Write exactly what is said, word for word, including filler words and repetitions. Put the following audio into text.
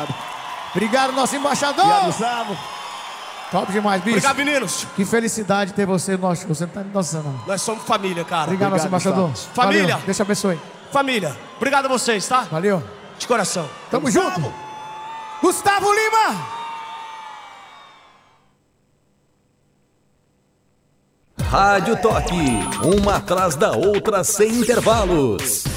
obrigado. Obrigado, nosso embaixador. Obrigado, Gustavo. Top demais, bicho. Obrigado, meninos. Que felicidade ter você no nosso show. Você não tá me noção, não. Nós somos família, cara. Obrigado, nosso embaixador. Gustavo. Família. Valeu. Deus te abençoe. Família. Obrigado a vocês, tá? Valeu. De coração. Tamo junto. Gustavo Lima. Rádio Toque, uma atrás da outra sem intervalos.